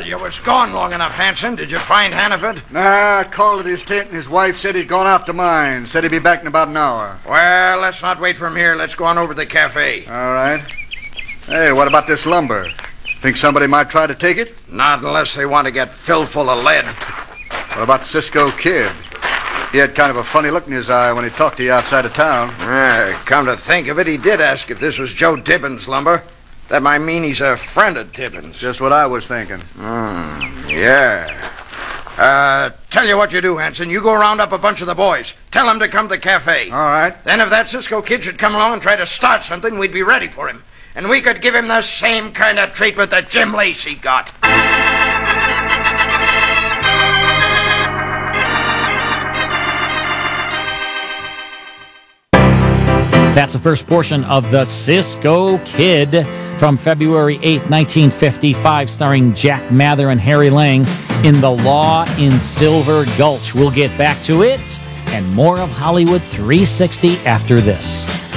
you was gone long enough, Hanson. Did you find Hannaford? Nah, I called at his tent and his wife said he'd gone off to mine. Said he'd be back in about an hour. Well, let's not wait from here. Let's go on over to the cafe. All right. Hey, what about this lumber? Think somebody might try to take it? Not unless they want to get filled full of lead. What about Cisco Kid? He had kind of a funny look in his eye when he talked to you outside of town. Come to think of it, he did ask if this was Joe Tibbins' lumber. That might mean he's a friend of Tibbins. Just what I was thinking. Yeah. Tell you what you do, Hanson. You go round up a bunch of the boys. Tell them to come to the cafe. All right. Then if that Cisco Kid should come along and try to start something, we'd be ready for him. And we could give him the same kind of treatment that Jim Lacey got. That's the first portion of The Cisco Kid from February 8th, 1955, starring Jack Mather and Harry Lang in The Law in Silver Gulch. We'll get back to it and more of Hollywood 360 after this.